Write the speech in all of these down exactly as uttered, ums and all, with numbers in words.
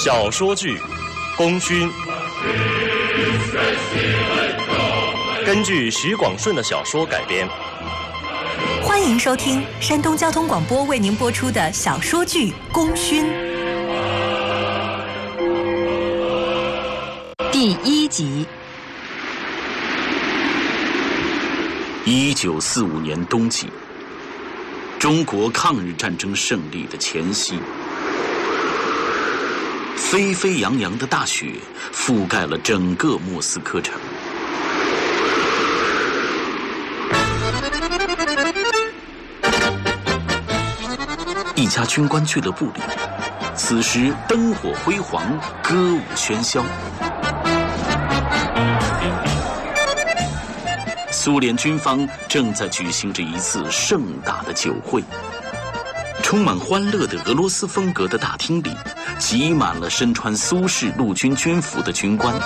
小说剧《功勋》，根据徐广顺的小说改编。 欢迎收听山东交通广播为您播出的小说剧《功勋》第一集。 一九四五年冬季，中国抗日战争胜利的前夕，沸沸扬扬的大雪覆盖了整个莫斯科城。一家军官俱乐部里，此时灯火辉煌，歌舞喧嚣。苏联军方正在举行着一次盛大的酒会，充满欢乐的俄罗斯风格的大厅里，挤满了身穿苏式陆军军服的军官。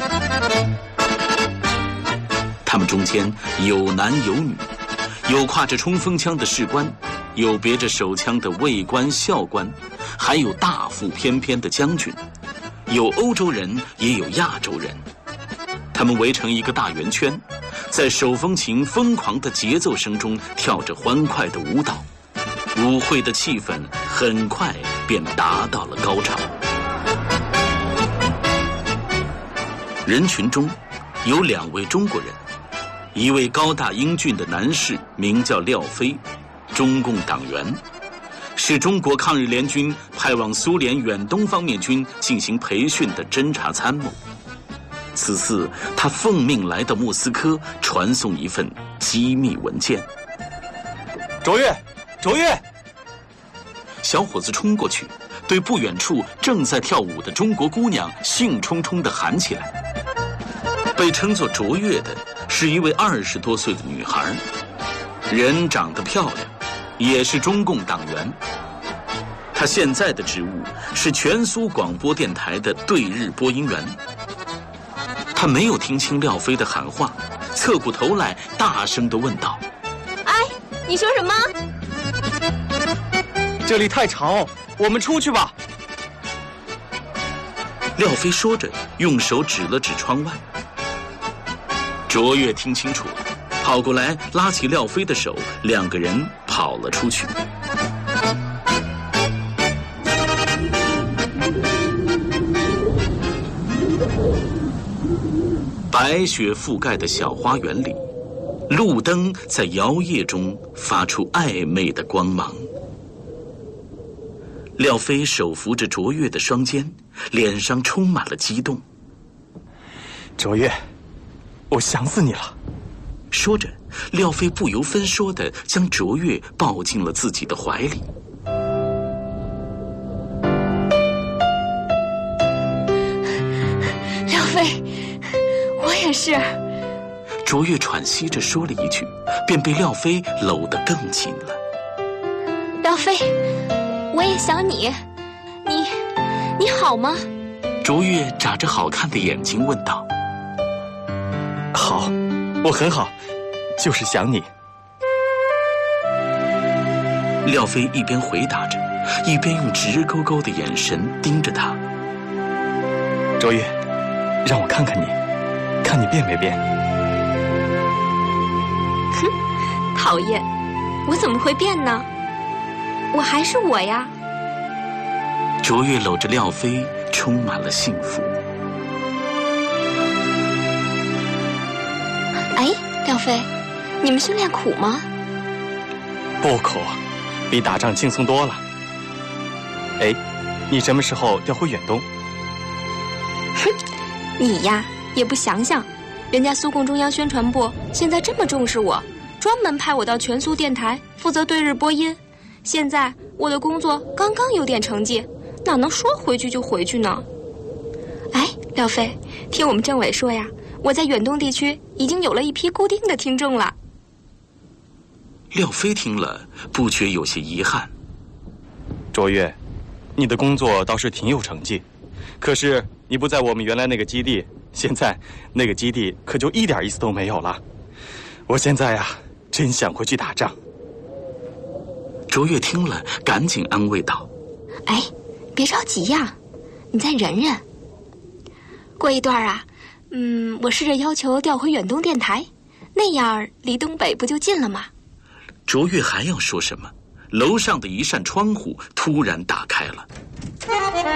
他们中间有男有女，有挎着冲锋枪的士官，有别着手枪的尉官校官，还有大腹翩翩的将军，有欧洲人也有亚洲人。他们围成一个大圆圈，在手风琴疯狂的节奏声中跳着欢快的舞蹈，舞会的气氛很快便达到了高潮。人群中有两位中国人，一位高大英俊的男士名叫廖飞，中共党员，是中国抗日联军派往苏联远东方面军进行培训的侦察参谋。此次他奉命来到莫斯科，传送一份机密文件。 卓越，卓越！ 小伙子冲过去，对不远处正在跳舞的中国姑娘兴冲冲地喊起来。被称作卓越的是一位二十多岁的女孩，人长得漂亮，也是中共党员。她现在的职务是全苏广播电台的对日播音员。他没有听清廖飞的喊话，侧过头来大声地问道：“ 哎，你说什么？” 这里太吵，我们出去吧。 廖飞说着，用手指了指窗外。卓越听清楚了，跑过来拉起廖飞的手，两个人跑了出去。白雪覆盖的小花园里，路灯在摇曳中发出暧昧的光芒。廖飞手扶着卓越的双肩，脸上充满了激动。 卓越，我想死你了。 说着，廖飞不由分说地将卓越抱进了自己的怀里。 廖飞，我也是。 卓越喘息着说了一句，便被廖飞搂得更紧了。 廖飞，我也想你，你你好吗？ 卓越眨着好看的眼睛问道。 好，我很好，就是想你。 廖飞一边回答着，一边用直勾勾的眼神盯着他。 卓越，让我看看你，看你变没变。 哼，讨厌，我怎么会变呢？我还是我呀。 卓越搂着廖飞，充满了幸福。 哎，廖飞，你们训练苦吗？ 不苦，比打仗轻松多了。哎，你什么时候调回远东？ 哼，你呀也不想想，人家苏共中央宣传部现在这么重视我，专门派我到全苏电台负责对日播音。现在我的工作刚刚有点成绩，哪能说回去就回去呢？哎，廖飞，听我们政委说呀，我在远东地区已经有了一批固定的听众了。 廖飞听了，不觉有些遗憾。 卓越，你的工作倒是挺有成绩，可是你不在我们原来那个基地，现在那个基地可就一点意思都没有了。我现在呀，真想回去打仗。 卓越听了，赶紧安慰道：“ 哎，别着急呀， 你再忍忍。过一段啊，嗯，我试着要求调回远东电台，那样离东北不就近了吗？ 卓越还要说什么，楼上的一扇窗户突然打开了。 卓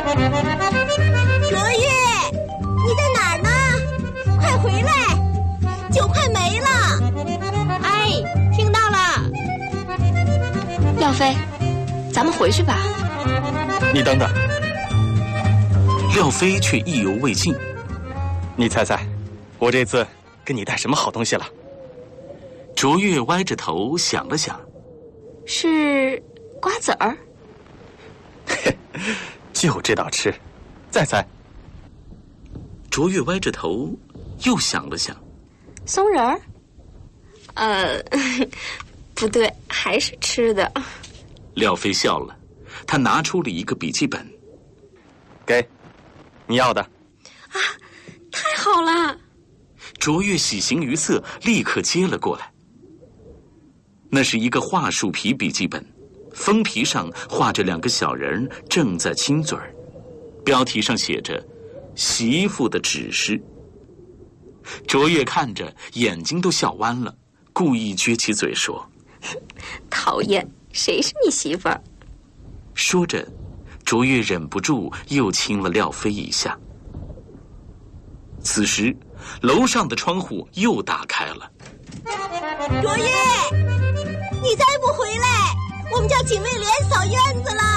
越，你在哪儿呢？快回来，酒快没了。 哎，听到了。廖飞，咱们回去吧。 你等等。 廖飞却意犹未尽。 你猜猜，我这次给你带什么好东西了？ 卓越歪着头想了想， 是瓜子儿。 嘿，就知道吃。再猜。 卓越歪着头又想了想， 松仁儿。呃，不对，还是吃的。 廖飞笑了，他拿出了一个笔记本， 给，你要的。 啊，太好了！ 卓越喜形于色，立刻接了过来。那是一个桦树皮笔记本，封皮上画着两个小人正在亲嘴儿，标题上写着“媳妇的指示”。卓越看着眼睛都笑弯了，故意撅起嘴说：“ 讨厌，谁是你媳妇儿？” 说着，卓越忍不住又亲了廖飞一下。此时，楼上的窗户又打开了。 卓越，你再不回来，我们叫警卫连扫院子了。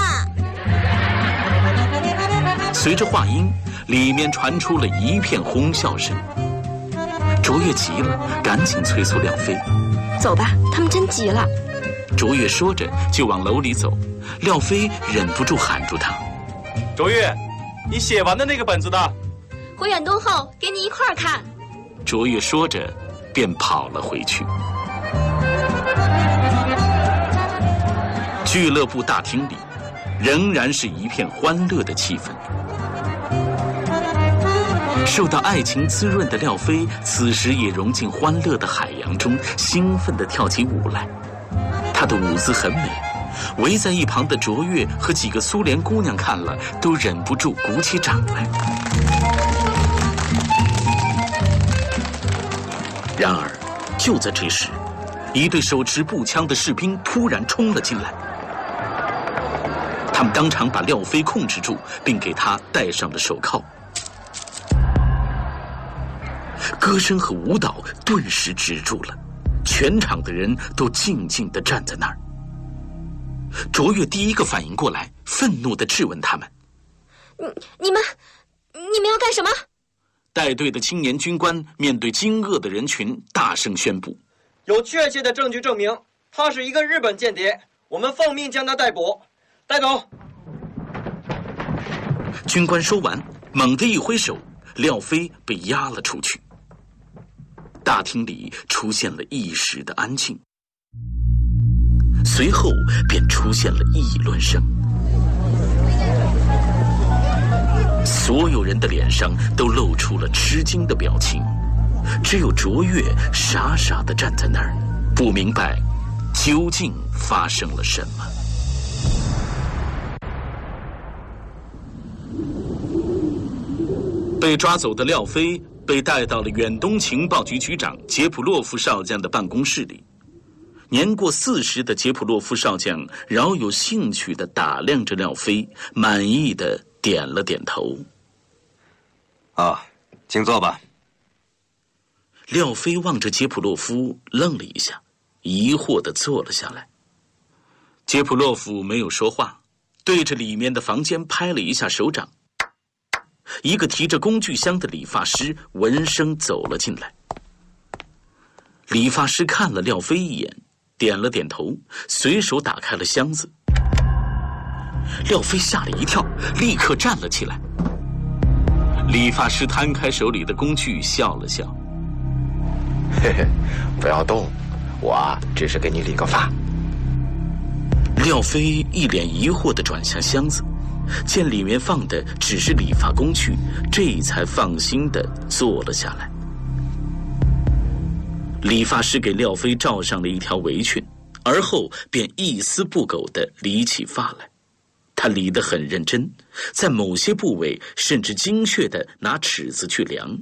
随着话音，里面传出了一片哄笑声。卓越急了，赶紧催促廖飞：“ 走吧，他们真急了。” 卓越说着就往楼里走，廖飞忍不住喊住他：“ 卓越，你写完的那个本子呢？” 回远东后给你一块儿看。 卓越说着便跑了回去。俱乐部大厅里仍然是一片欢乐的气氛。受到爱情滋润的廖飞此时也融进欢乐的海洋中，兴奋地跳起舞来。他的舞姿很美，围在一旁的卓越和几个苏联姑娘看了都忍不住鼓起掌来。然而就在这时，一队手持步枪的士兵突然冲了进来，他们当场把廖飞控制住，并给他戴上了手铐。歌声和舞蹈顿时止住了，全场的人都静静地站在那儿。卓越第一个反应过来，愤怒地质问他们：“ 你你们，你们要干什么？” 带队的青年军官面对惊愕的人群，大声宣布：“ 有确切的证据证明他是一个日本间谍，我们奉命将他逮捕，带走。” 军官说完，猛地一挥手，廖飞被押了出去。大厅里出现了一时的安静，随后便出现了议论声。所有人的脸上都露出了吃惊的表情，只有卓越傻傻地站在那儿，不明白究竟发生了什么。被抓走的廖飞被带到了远东情报局局长杰普洛夫少将的办公室里。年过四十的杰普洛夫少将饶有兴趣地打量着廖飞，满意地点了点头。 啊，请坐吧。 廖飞望着杰普洛夫，愣了一下，疑惑地坐了下来。杰普洛夫没有说话，对着里面的房间拍了一下手掌。一个提着工具箱的理发师闻声走了进来。理发师看了廖飞一眼，点了点头，随手打开了箱子。廖飞吓了一跳，立刻站了起来。理发师摊开手里的工具，笑了笑：“ 嘿嘿，不要动，我只是给你理个发。” 廖飞一脸疑惑地转向箱子，见里面放的只是理发工具，这才放心地坐了下来。理发师给廖飞罩上了一条围裙，而后便一丝不苟地理起发来。他他理得很认真，在某些部位甚至精确地拿尺子去量。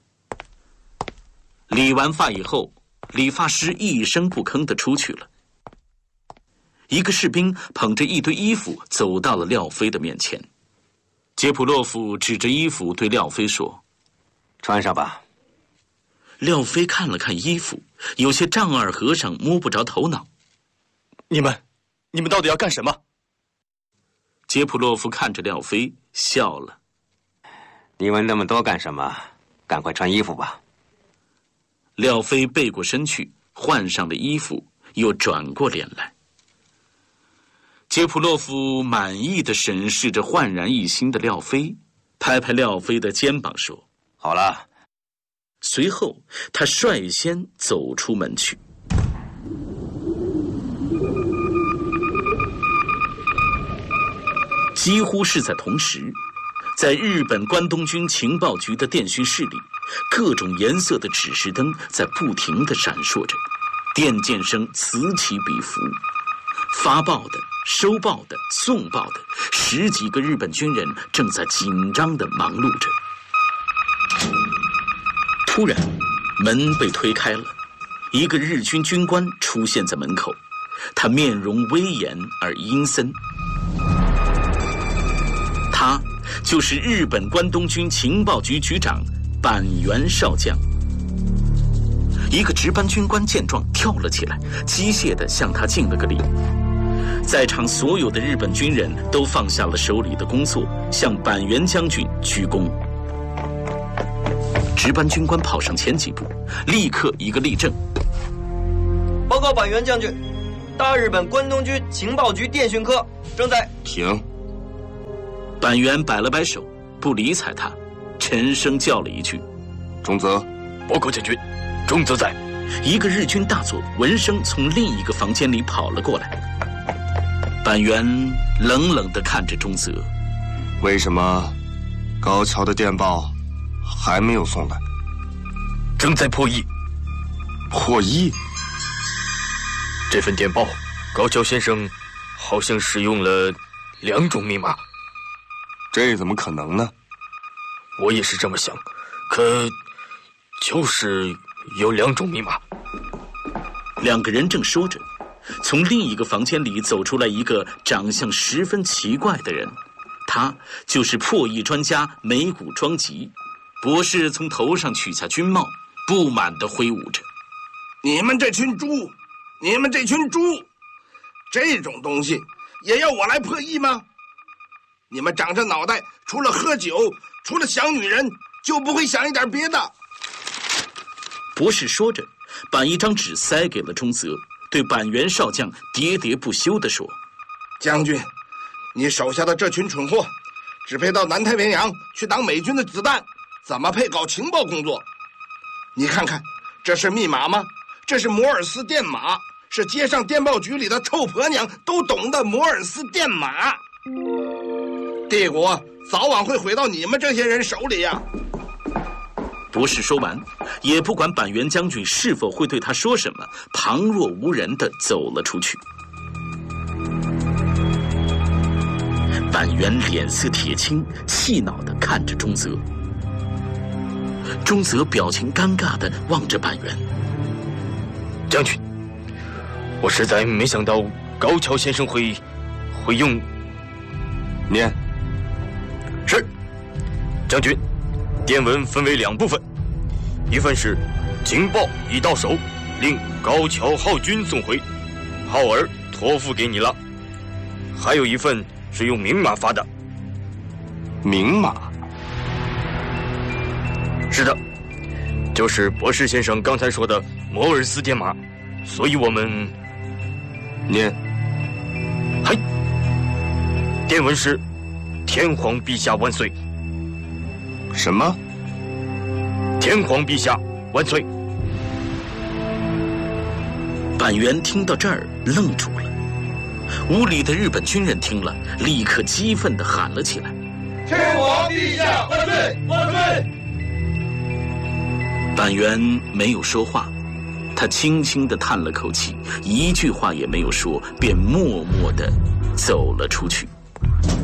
理完发以后，理发师一声不吭地出去了。一个士兵捧着一堆衣服走到了廖飞的面前。杰普洛夫指着衣服对廖飞说：“ 穿上吧。” 廖飞看了看衣服，有些丈二和尚摸不着头脑。 你们，你们到底要干什么？ 杰普洛夫看着廖飞笑了。 你问那么多干什么？赶快穿衣服吧。 廖飞背过身去，换上了衣服，又转过脸来。杰普洛夫满意地审视着焕然一新的廖飞，拍拍廖飞的肩膀说：“ 好了。” 随后，他率先走出门去。几乎是在同时，在日本关东军情报局的电讯室里，各种颜色的指示灯在不停地闪烁着，电键声此起彼伏。发报的、收报的、送报的，十几个日本军人正在紧张地忙碌着。突然，门被推开了，一个日军军官出现在门口，他面容威严而阴森。他就是日本关东军情报局局长板垣少将。一个值班军官见状跳了起来，机械地向他敬了个礼。在场所有的日本军人都放下了手里的工作，向板垣将军鞠躬。值班军官跑上前几步，立刻一个立正。 报告板垣将军，大日本关东军情报局电讯科正在停。 板垣摆了摆手，不理睬他，沉声叫了一句：“ 中泽。” 报告将军，中泽在。 一个日军大佐闻声从另一个房间里跑了过来。板垣冷冷地看着中泽：“ 为什么高桥的电报还没有送来？”“ 正在破译。”“ 破译？”“ 这份电报，高桥先生好像使用了两种密码。”“ 这怎么可能呢？”“ 我也是这么想，可就是有两种密码。” 两个人正说着，从另一个房间里走出来一个长相十分奇怪的人，他就是破译专家梅谷庄吉。博士从头上取下军帽，不满地挥舞着：“ 你们这群猪，你们这群猪，这种东西也要我来破译吗？你们长着脑袋，除了喝酒，除了想女人，就不会想一点别的。” 博士说着，把一张纸塞给了中泽，对板垣少将喋喋不休地说：“ 将军，你手下的这群蠢货，只配到南太平洋去当美军的子弹，怎么配搞情报工作？你看看，这是密码吗？这是摩尔斯电码，是街上电报局里的臭婆娘都懂的摩尔斯电码。帝国早晚会毁到你们这些人手里呀！” 博士说完，也不管板垣将军是否会对他说什么，旁若无人地走了出去。板垣脸色铁青，气恼地看着中泽。中泽表情尴尬地望着板垣：“ 将军，我实在没想到高桥先生会会用……”“ 念。”“ 是，将军。电文分为两部分，一份是情报已到手，令高桥浩军送回，浩儿托付给你了。还有一份是用明码发的。”“ 明码？”“ 是的，就是博士先生刚才说的摩尔斯电码。所以我们……”“ 念。”“ 嗨，电文是天皇陛下万岁。”“ 什么？”“ 天皇陛下万岁！” 板垣听到这儿愣住了，屋里的日本军人听了，立刻激愤地喊了起来：“ 天皇陛下万岁！万岁！” 板垣没有说话，他轻轻地叹了口气，一句话也没有说，便默默地走了出去。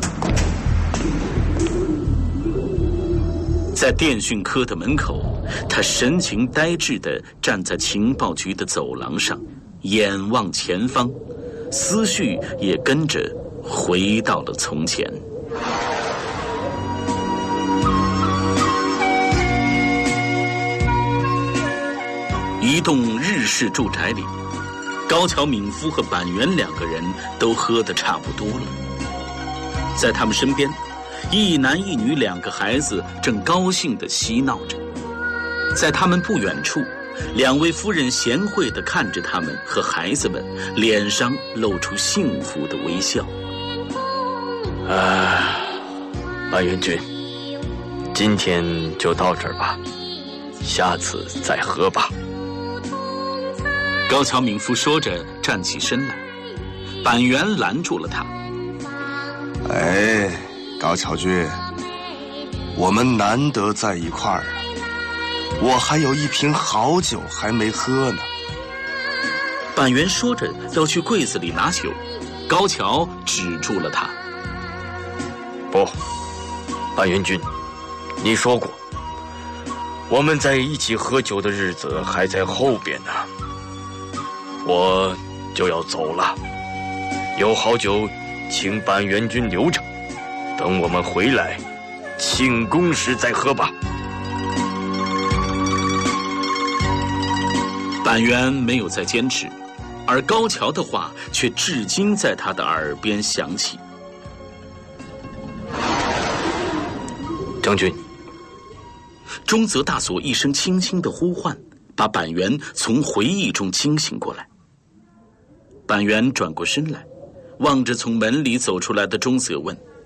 在电讯科的门口，他神情呆滞地站在情报局的走廊上，眼望前方，思绪也跟着回到了从前。一栋日式住宅里，高桥敏夫和板垣两个人都喝得差不多了。在他们身边，一男一女两个孩子正高兴地嬉闹着。在他们不远处，两位夫人贤惠地看着他们和孩子们，脸上露出幸福的微笑。 啊，板垣君，今天就到这儿吧，下次再喝吧。 高桥敏夫说着站起身来，板垣拦住了他。 哎，高桥君，我们难得在一块儿啊，我还有一瓶好酒还没喝呢。 板垣说着要去柜子里拿酒，高桥止住了他。 不，板垣君，你说过，我们在一起喝酒的日子还在后边呢。我就要走了，有好酒请板垣君留着，等我们回来庆功时再喝吧。 板垣没有再坚持，而高桥的话却至今在他的耳边响起。 将军， 中泽大佐一声轻轻的呼唤，把板垣从回忆中惊醒过来。板垣转过身来，望着从门里走出来的中泽问：